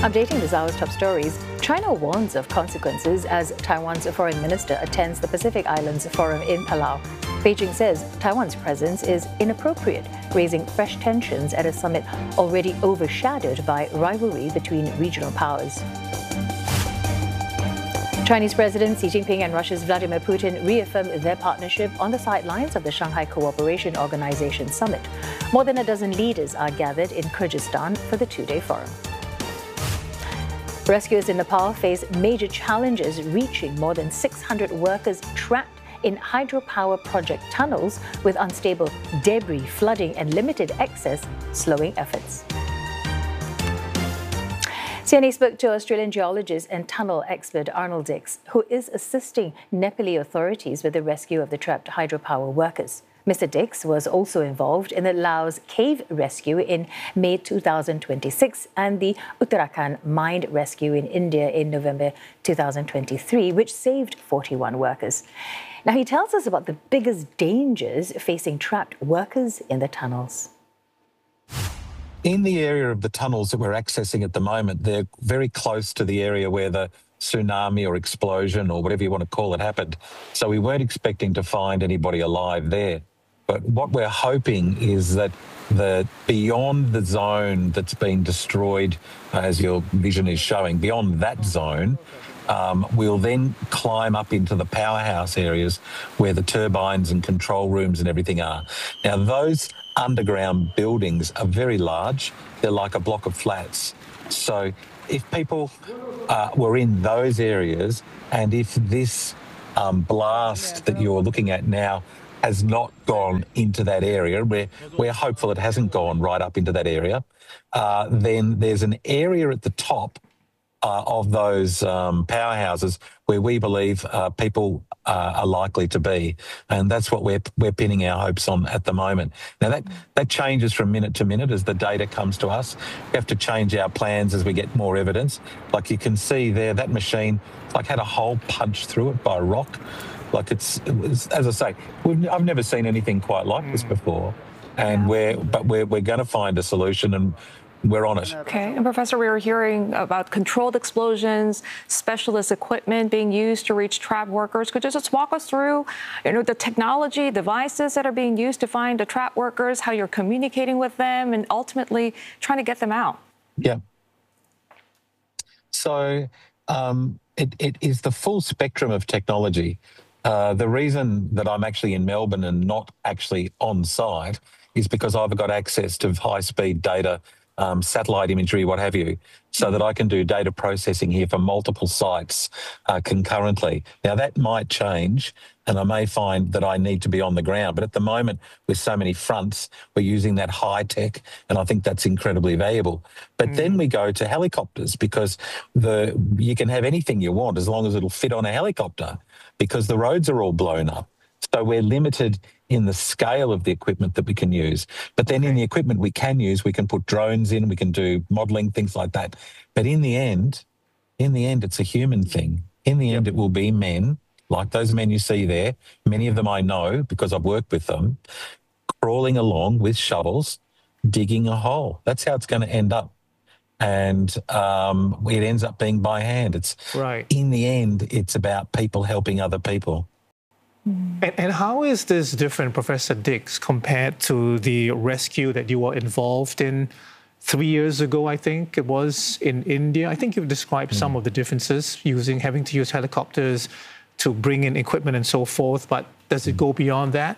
Updating this hour's top stories, China warns of consequences as Taiwan's foreign minister attends the Pacific Islands Forum in Palau. Beijing says Taiwan's presence is inappropriate, raising fresh tensions at a summit already overshadowed by rivalry between regional powers. Chinese President Xi Jinping and Russia's Vladimir Putin reaffirmed their partnership on the sidelines of the Shanghai Cooperation Organization summit. More than a dozen leaders are gathered in Kyrgyzstan for the two-day forum. Rescuers in Nepal face major challenges, reaching more than 600 workers trapped in hydropower project tunnels with unstable debris, flooding and limited access, slowing efforts. CNA spoke to Australian geologist and tunnel expert Arnold Dix, who is assisting Nepali authorities with the rescue of the trapped hydropower workers. Mr. Dix was also involved in the Laos cave rescue in May 2026 and the Uttarakhand mine rescue in India in November 2023, which saved 41 workers. Now, he tells us about the biggest dangers facing trapped workers in the tunnels. In the area of the tunnels that we're accessing at the moment, they're very close to the area where the tsunami or explosion or whatever you want to call it happened. So we weren't expecting to find anybody alive there. But what we're hoping is that beyond the zone that's been destroyed, as your vision is showing, beyond that zone, we'll then climb up into the powerhouse areas where the turbines and control rooms and everything are. Now, those underground buildings are very large. They're like a block of flats. So if people were in those areas, and if this blast that you're looking at now has not gone into that area, we're hopeful it hasn't gone right up into that area, then there's an area at the top of those powerhouses where we believe people are likely to be. And that's what we're pinning our hopes on at the moment. Now, that changes from minute to minute as the data comes to us. We have to change our plans as we get more evidence. Like you can see there, that machine had a hole punched through it by a rock. It's as I say, I've never seen anything quite like this before. And we're going to find a solution, and we're on it. Okay. And Professor, we were hearing about controlled explosions, specialist equipment being used to reach trapped workers. Could you just walk us through, the technology, devices that are being used to find the trapped workers, how you're communicating with them, and ultimately trying to get them out? Yeah. So it is the full spectrum of technology. The reason that I'm actually in Melbourne and not actually on site is because I've got access to high-speed data, satellite imagery, what have you, so that I can do data processing here for multiple sites concurrently. Now, that might change, and I may find that I need to be on the ground. But at the moment, with so many fronts, we're using that high tech, and I think that's incredibly valuable. But then we go to helicopters, because you can have anything you want as long as it'll fit on a helicopter, because the roads are all blown up. So we're limited in the scale of the equipment that we can use. But then in the equipment we can use, we can put drones in, we can do modelling, things like that. But in the end, it's a human thing. In the end, it will be men, like those men you see there. Many of them I know because I've worked with them, crawling along with shovels, digging a hole. That's how it's going to end up. And it ends up being by hand. In the end, it's about people helping other people. And how is this different, Professor Dix, compared to the rescue that you were involved in 3 years ago, I think it was, in India? I think you've described some of the differences, having to use helicopters to bring in equipment and so forth, but does it go beyond that?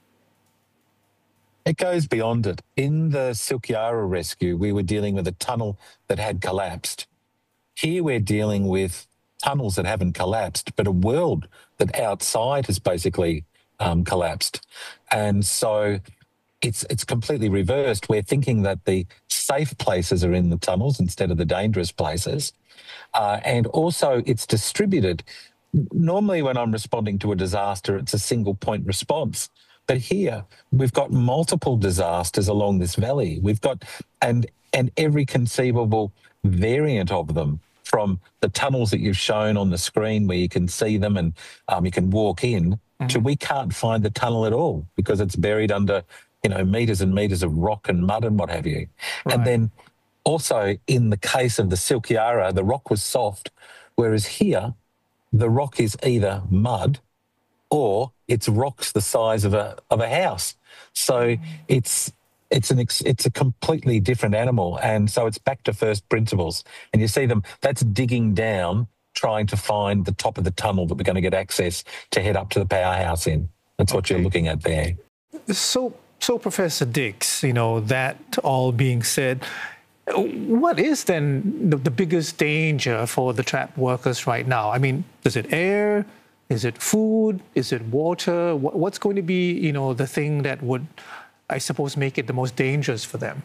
It goes beyond it. In the Silk Yara rescue, we were dealing with a tunnel that had collapsed. Here we're dealing with tunnels that haven't collapsed, but a world that outside has basically collapsed. And so it's completely reversed. We're thinking that the safe places are in the tunnels instead of the dangerous places. And also it's distributed. Normally when I'm responding to a disaster, it's a single point response. But here we've got multiple disasters along this valley. We've got and every conceivable variant of them, from the tunnels that you've shown on the screen where you can see them and you can walk in, to we can't find the tunnel at all because it's buried under, metres and metres of rock and mud and what have you. Right. And then Also, in the case of the Silk Yarra, the rock was soft, whereas here, the rock is either mud or it's rocks the size of a house. So it's a completely different animal, and so it's back to first principles. And you see them, that's digging down, trying to find the top of the tunnel that we're going to get access to head up to the powerhouse in. That's what you're looking at there. So Professor Dix, that all being said, what is then the biggest danger for the trapped workers right now? I mean, is it air? Is it food? Is it water? What's going to be, the thing that would, I suppose, make it the most dangerous for them?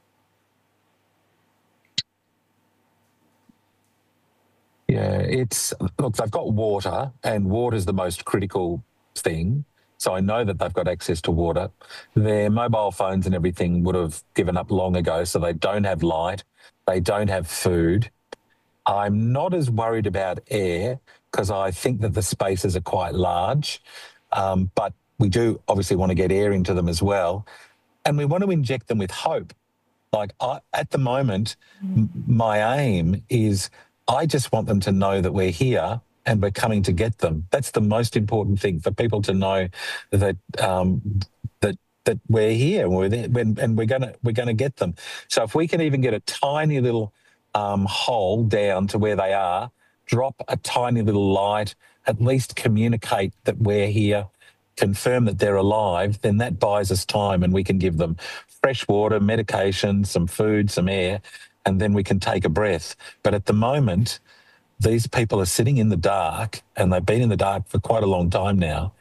Yeah, look, they've got water, and water is the most critical thing. So I know that they've got access to water. Their mobile phones and everything would have given up long ago, so they don't have light. They don't have food. I'm not as worried about air because I think that the spaces are quite large, but we do obviously want to get air into them as well. And we want to inject them with hope. Like at the moment, my aim is I just want them to know that we're here and we're coming to get them. That's the most important thing, for people to know that that we're here and we're there, and we're gonna get them. So if we can even get a tiny little hole down to where they are, drop a tiny little light, at least communicate that we're here, confirm that they're alive, then that buys us time and we can give them fresh water, medication, some food, some air, and then we can take a breath. But at the moment, these people are sitting in the dark, and they've been in the dark for quite a long time now.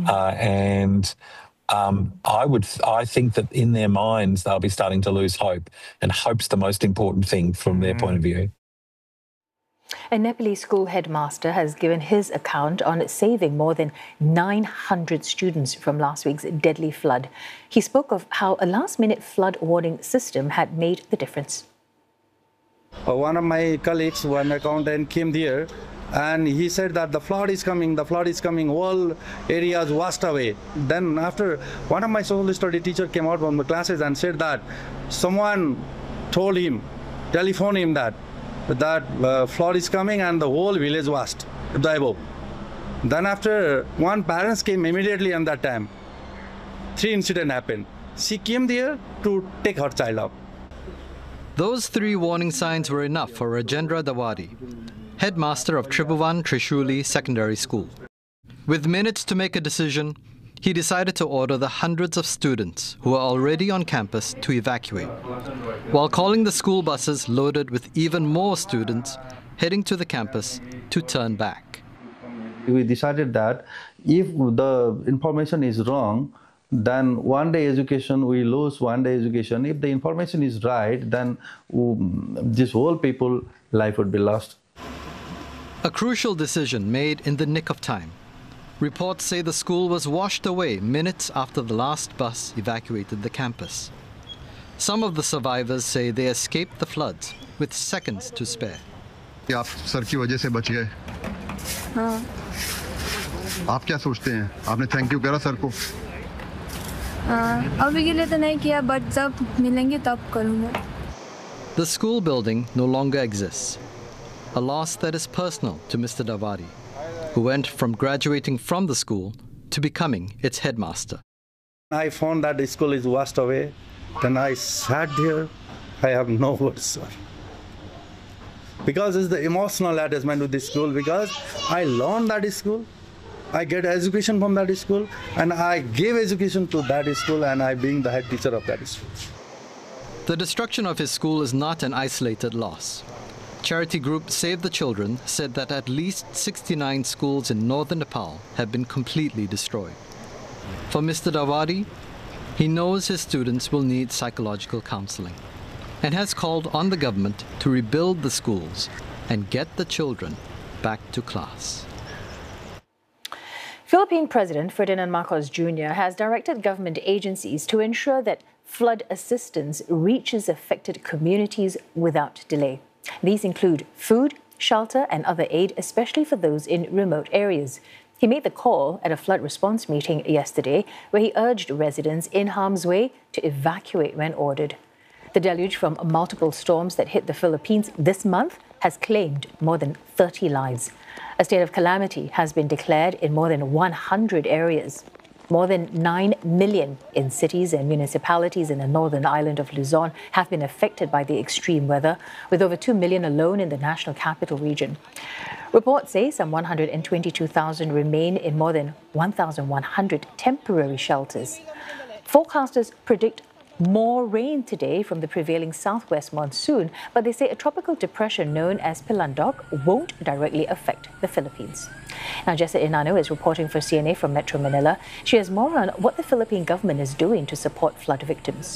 I think that in their minds, they'll be starting to lose hope, and hope's the most important thing from their point of view. A Nepalese school headmaster has given his account on saving more than 900 students from last week's deadly flood. He spoke of how a last-minute flood warning system had made the difference. One of my colleagues, one accountant, came there and he said that the flood is coming, all areas washed away. Then after, one of my social study teacher came out from the classes and said that someone told him, telephoned him that flood is coming and the whole village washed, the above. Then after, one parents came immediately on that time. 3 incidents happened. She came there to take her child out. Those 3 warning signs were enough for Rajendra Dawadi, headmaster of Tribhuvan Trishuli Secondary School. With minutes to make a decision, he decided to order the hundreds of students who were already on campus to evacuate, while calling the school buses loaded with even more students heading to the campus to turn back. We decided that if the information is wrong, then one-day education, we lose one-day education. If the information is right, then this whole people life would be lost. A crucial decision made in the nick of time. Reports say the school was washed away minutes after the last bus evacuated the campus. Some of the survivors say they escaped the floods with seconds to spare. आप sir की वजह से बच गए। हाँ। आप क्या सोचते हैं? आपने थैंक यू करा सर को? अभी के लिए तो नहीं किया, but जब मिलेंगे तब करूँगा. The school building no longer exists, a loss that is personal to Mr. Dawadi, who went from graduating from the school to becoming its headmaster. I found that the school is washed away. Then I sat there. I have no words, sir. Because it's the emotional attachment to this school, because I learned that school. I get education from that school, and I gave education to that school, and I being the head teacher of that school. The destruction of his school is not an isolated loss. Charity group Save the Children said that at least 69 schools in northern Nepal have been completely destroyed. For Mr. Dawadi, he knows his students will need psychological counseling and has called on the government to rebuild the schools and get the children back to class. Philippine President Ferdinand Marcos Jr. has directed government agencies to ensure that flood assistance reaches affected communities without delay. These include food, shelter, and other aid, especially for those in remote areas. He made the call at a flood response meeting yesterday, where he urged residents in harm's way to evacuate when ordered. The deluge from multiple storms that hit the Philippines this month has claimed more than 30 lives. A state of calamity has been declared in more than 100 areas. More than 9 million in cities and municipalities in the northern island of Luzon have been affected by the extreme weather, with over 2 million alone in the national capital region. Reports say some 122,000 remain in more than 1,100 temporary shelters. Forecasters predict more rain today from the prevailing southwest monsoon, but they say a tropical depression known as Pilandok won't directly affect the Philippines. Now, Jessa Inano is reporting for CNA from Metro Manila. She has more on what the Philippine government is doing to support flood victims.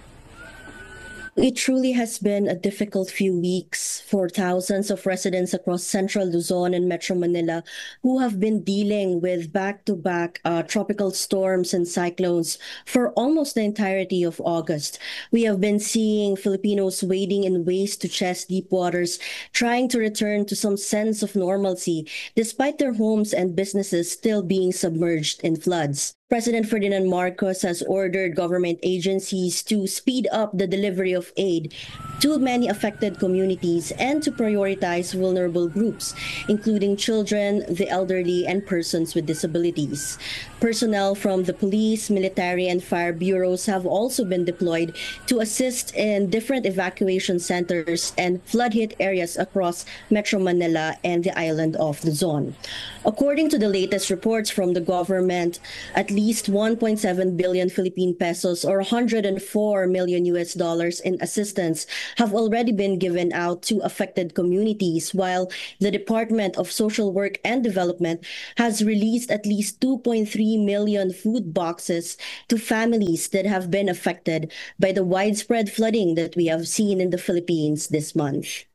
It truly has been a difficult few weeks for thousands of residents across central Luzon and Metro Manila who have been dealing with back-to-back tropical storms and cyclones for almost the entirety of August. We have been seeing Filipinos wading in waist-to-chest deep waters, trying to return to some sense of normalcy, despite their homes and businesses still being submerged in floods. President Ferdinand Marcos has ordered government agencies to speed up the delivery of aid to many affected communities and to prioritize vulnerable groups, including children, the elderly, and persons with disabilities. Personnel from the police, military, and fire bureaus have also been deployed to assist in different evacuation centers and flood-hit areas across Metro Manila and the island of Luzon. According to the latest reports from the government, at least 1.7 billion Philippine pesos or $104 million in assistance have already been given out to affected communities, while the Department of Social Work and Development has released at least 2.3 million food boxes to families that have been affected by the widespread flooding that we have seen in the Philippines this month.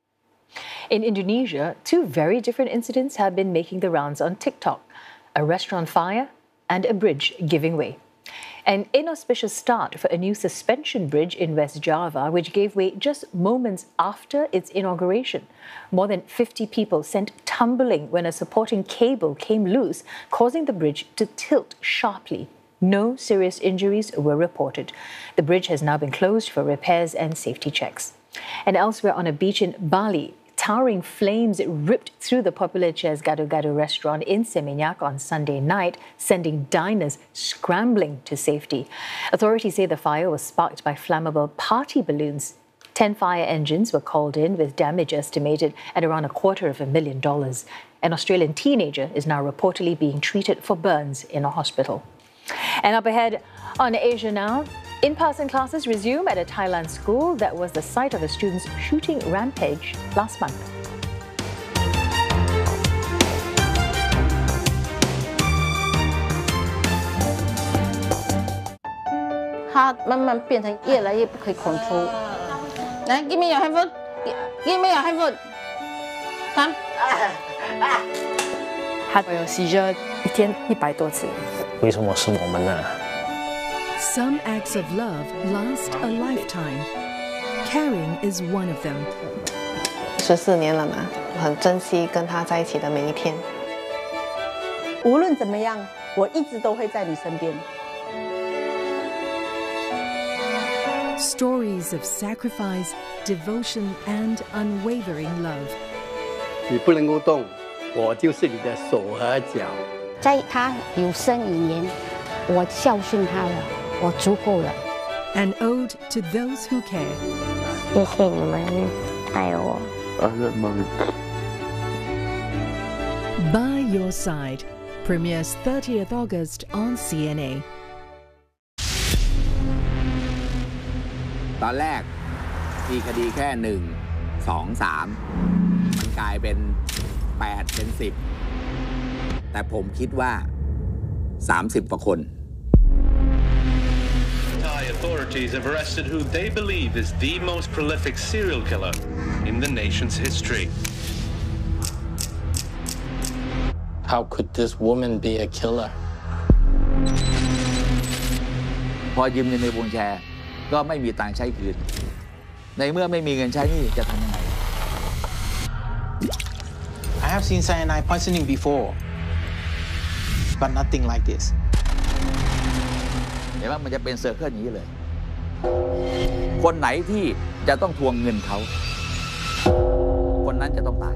In Indonesia, two very different incidents have been making the rounds on TikTok: a restaurant fire and a bridge giving way. An inauspicious start for a new suspension bridge in West Java, which gave way just moments after its inauguration. More than 50 people sent tumbling when a supporting cable came loose, causing the bridge to tilt sharply. No serious injuries were reported. The bridge has now been closed for repairs and safety checks. And elsewhere on a beach in Bali, towering flames ripped through the popular Ches Gado Gado restaurant in Seminyak on Sunday night, sending diners scrambling to safety. Authorities say the fire was sparked by flammable party balloons. 10 fire engines were called in, with damage estimated at around $250,000. An Australian teenager is now reportedly being treated for burns in a hospital. And up ahead on Asia Now, in-person classes resume at a Thailand school that was the site of a student's shooting rampage last month. 它慢慢变成越来越不可以 control。来 ，give me your handphone， give me your handphone。Come。 他有 seizure 一天100多次。 为什么是我们呢？ Some acts of love last a lifetime. Caring is one of them. 14年了嘛，很珍惜跟他在一起的每一天。 无论怎么样，我一直都会在你身边。 Stories of sacrifice, devotion, and unwavering love. 你不能够动，我就是你的手和脚。 在他有生以年，我孝顺他了，我足够了。 An ode to those who care. 谢谢你们爱我。 By Your Side premieres 30th August on CNA. ตอนแรกมีคดีแค่1 2 3มันกลายเป็น8เป็น10แต่ผมคิดว่า30กว่าคน Thai authorities have arrested who they believe is the most prolific serial killer in the nation's history. How could this woman be a killer? พอยืมเงินในวงแชร์ก็ไม่มีตังค์ใช้คืนในเมื่อไม่มีเงินใช้นี่จะทำยังไง I have seen cyanide poisoning before, but nothing like this. เห็นว่ามันจะเป็นเซอร์เคิลอย่างนี้เลยคนไหนที่จะต้องทวงเงินเขาคนนั้นจะต้องตาย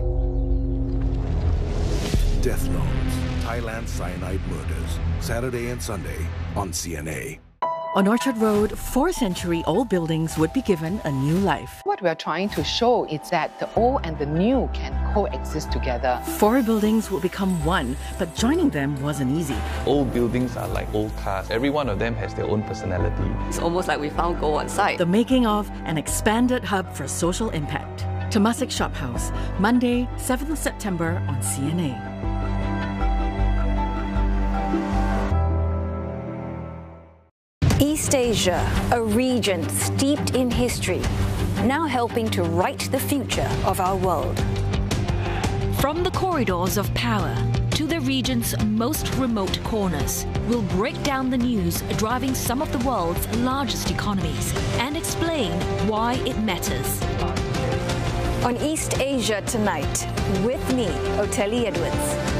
Death Notes, Thailand Cyanide Murders, Saturday and Sunday on CNA. On Orchard Road, 4-century-old buildings would be given a new life. What we are trying to show is that the old and the new can coexist together. 4 buildings will become one, but joining them wasn't easy. Old buildings are like old cars. Every one of them has their own personality. It's almost like we found gold on site. The making of an expanded hub for social impact. Temasek Shop House, Monday, 7th of September on CNA. East Asia, a region steeped in history, now helping to write the future of our world. From the corridors of power to the region's most remote corners, we'll break down the news driving some of the world's largest economies and explain why it matters. On East Asia Tonight, with me, Oteli Edwards.